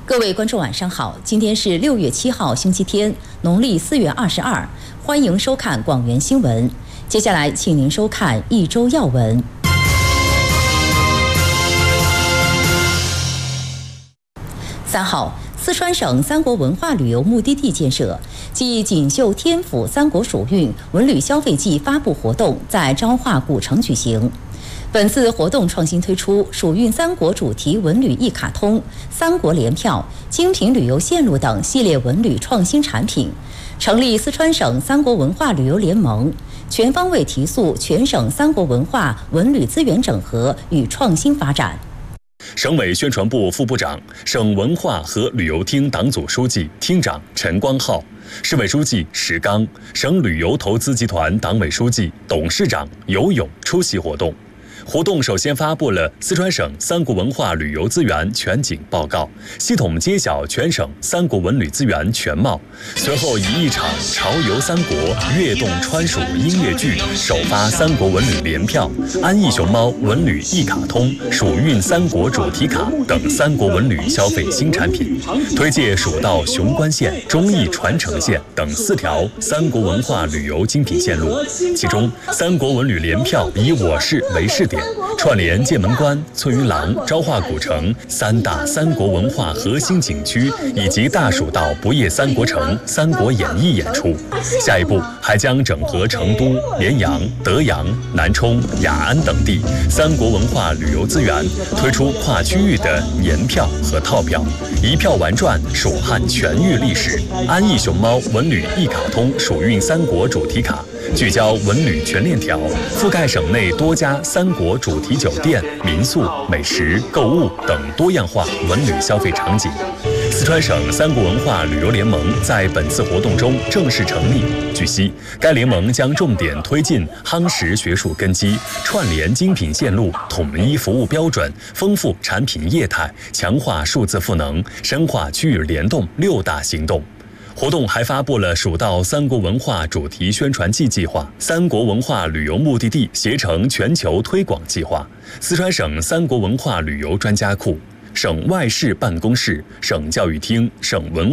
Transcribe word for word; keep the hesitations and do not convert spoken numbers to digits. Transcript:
各位观众晚上好，今天是六月七号星期天，农历四月二十二，欢迎收看广元新闻。接下来，请您收看一周要闻。三号，四川省三国文化旅游目的地建设暨锦绣天府三国蜀韵文旅消费季发布活动在彰化古城举行。本次活动创新推出蜀韵三国主题文旅一卡通、三国联票、精品旅游线路等系列文旅创新产品，成立四川省三国文化旅游联盟，全方位提速全省三国文化文旅资源整合与创新发展。 省委宣传部副部长、省文化和旅游厅党组书记、厅长陈光浩，市委书记石刚，省旅游投资集团党委书记、董事长尤勇出席活动。活动首先发布了四川省三国文化旅游资源全景报告，系统揭晓全省三国文旅资源全貌。随后以一场潮游三国、跃动川蜀音乐剧首发三国文旅联票、安逸熊猫文旅一卡通、蜀韵三国主题卡等三国文旅消费新产品，推介蜀道雄关线、忠义传承线等四条三国文化旅游精品线路。其中，三国文旅联票以我市为试点，串联剑门关、翠云廊、昭化古城三大三国文化核心景区，以及大蜀道不夜三国城三国演义演出。下一步还将整合成都、绵阳、德阳、南充、雅安等地三国文化旅游资源，推出跨区域的年票和套票，一票玩转蜀汉全域历史。安逸熊猫文旅一卡通蜀韵三国主题卡，聚焦文旅全链条，覆盖省内多家三国主题酒店、民宿、美食、购物等多样化文旅消费场景。四川省三国文化旅游联盟在本次活动中正式成立。据悉，该联盟将重点推进夯实学术根基，串联精品线路，统一服务标准，丰富产品业态，强化数字赋能，深化区域联动六大行动。活动还发布了蜀道三国文化主题宣传季计划、三国文化旅游目的地携程全球推广计划、四川省三国文化旅游专家库、省外事办公室、省教育厅、省文